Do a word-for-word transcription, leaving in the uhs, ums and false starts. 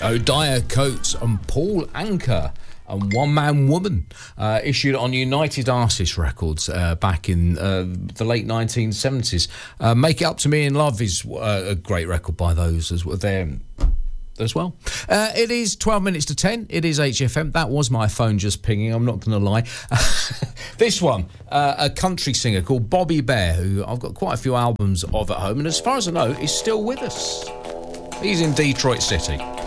O'Dyer Coates and Paul Anka and One Man Woman, uh, issued on United Artists Records uh, back in uh, the late nineteen seventies. Uh, Make It Up to Me in Love is uh, a great record by those as well. There. As well. Uh, it is twelve minutes to ten. It is H F M. That was my phone just pinging, I'm not going to lie. This one, uh, a country singer called Bobby Bear, who I've got quite a few albums of at home, and as far as I know, is still with us. He's in Detroit City.